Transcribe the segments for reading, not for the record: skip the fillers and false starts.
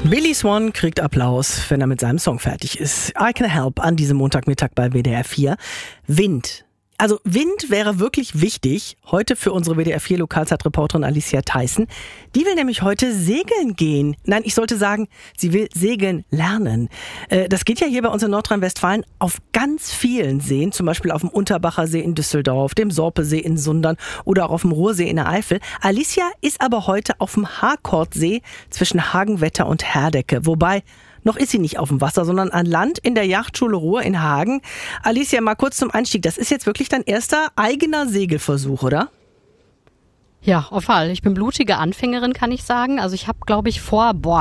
Billy Swan kriegt Applaus, wenn er mit seinem Song fertig ist. I Can Help an diesem Montagmittag bei WDR 4. Wind. Also Wind wäre wirklich wichtig heute für unsere WDR 4 Lokalzeitreporterin Alicia Theissen. Die will nämlich heute segeln gehen. Nein, ich sollte sagen, sie will segeln lernen. Das geht ja hier bei uns in Nordrhein-Westfalen auf ganz vielen Seen, zum Beispiel auf dem Unterbacher See in Düsseldorf, dem Sorpesee in Sundern oder auch auf dem Ruhrsee in der Eifel. Alicia ist aber heute auf dem Harkordsee zwischen Hagenwetter und Herdecke, wobei noch ist sie nicht auf dem Wasser, sondern an Land in der Yachtschule Ruhr in Hagen. Alicia, mal kurz zum Einstieg. Das ist jetzt wirklich dein erster eigener Segelversuch, oder? Ja, auf jeden Fall. Ich bin blutige Anfängerin, kann ich sagen. Also ich habe, glaube ich,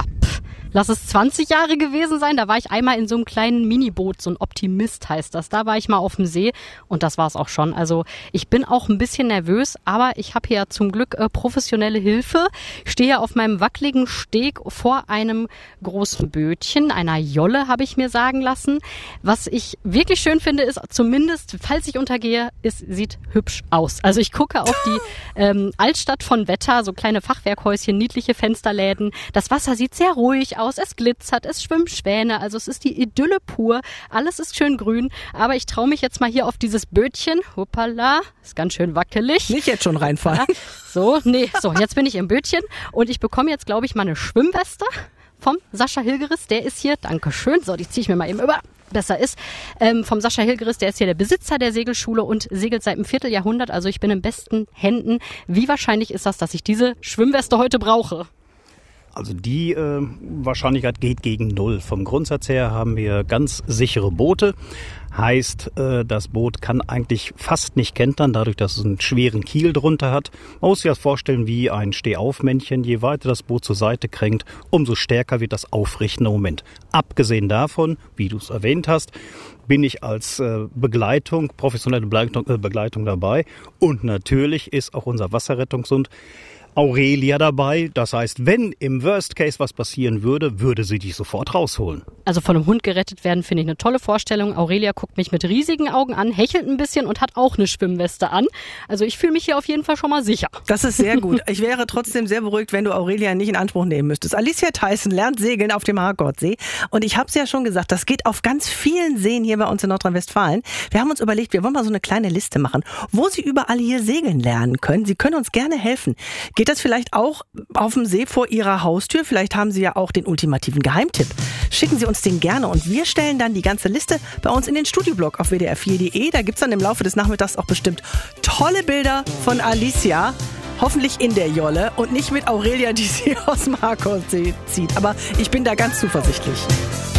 lass es 20 Jahre gewesen sein. Da war ich einmal in so einem kleinen Miniboot, so ein Optimist heißt das. Da war ich mal auf dem See und das war's auch schon. Also ich bin auch ein bisschen nervös, aber ich habe hier zum Glück professionelle Hilfe. Ich stehe auf meinem wackeligen Steg vor einem großen Bötchen, einer Jolle, habe ich mir sagen lassen. Was ich wirklich schön finde, ist zumindest, falls ich untergehe, es sieht hübsch aus. Also ich gucke auf die Altstadt von Wetter, so kleine Fachwerkhäuschen, niedliche Fensterläden. Das Wasser sieht sehr ruhig aus, es glitzert, es schwimmen Schwäne, also es ist die Idylle pur, alles ist schön grün, aber ich traue mich jetzt mal hier auf dieses Bötchen, hoppala, ist ganz schön wackelig. Nicht jetzt schon reinfallen. So, jetzt bin ich im Bötchen und ich bekomme jetzt, glaube ich, mal eine Schwimmweste vom Sascha Hilgeris, der ist hier, dankeschön, so, die ziehe ich mir mal eben über. Besser ist, vom Sascha Hilgeris, der ist hier der Besitzer der Segelschule und segelt seit einem Vierteljahrhundert, also ich bin in besten Händen. Wie wahrscheinlich ist das, dass ich diese Schwimmweste heute brauche? Also die Wahrscheinlichkeit geht gegen 0. Vom Grundsatz her haben wir ganz sichere Boote. Heißt, das Boot kann eigentlich fast nicht kentern, dadurch, dass es einen schweren Kiel drunter hat. Man muss sich das vorstellen wie ein Stehaufmännchen. Je weiter das Boot zur Seite kränkt, umso stärker wird das aufrichtende Moment. Abgesehen davon, wie du es erwähnt hast, bin ich als professionelle Begleitung dabei. Und natürlich ist auch unser Wasserrettungshund Aurelia dabei. Das heißt, wenn im Worst Case was passieren würde, würde sie dich sofort rausholen. Also von einem Hund gerettet werden, finde ich eine tolle Vorstellung. Aurelia guckt mich mit riesigen Augen an, hechelt ein bisschen und hat auch eine Schwimmweste an. Also ich fühle mich hier auf jeden Fall schon mal sicher. Das ist sehr gut. Ich wäre trotzdem sehr beruhigt, wenn du Aurelia nicht in Anspruch nehmen müsstest. Alicia Theissen lernt segeln auf dem Harkordsee. Und ich habe es ja schon gesagt, das geht auf ganz vielen Seen hier bei uns in Nordrhein-Westfalen. Wir haben uns überlegt, wir wollen mal so eine kleine Liste machen, wo Sie überall hier segeln lernen können. Sie können uns gerne helfen. Geht das vielleicht auch auf dem See vor Ihrer Haustür? Vielleicht haben Sie ja auch den ultimativen Geheimtipp. Schicken Sie uns den gerne und wir stellen dann die ganze Liste bei uns in den Studioblog auf wdr4.de. Da gibt es dann im Laufe des Nachmittags auch bestimmt tolle Bilder von Alicia. Hoffentlich in der Jolle und nicht mit Aurelia, die sie aus dem Harkordsee zieht. Aber ich bin da ganz zuversichtlich.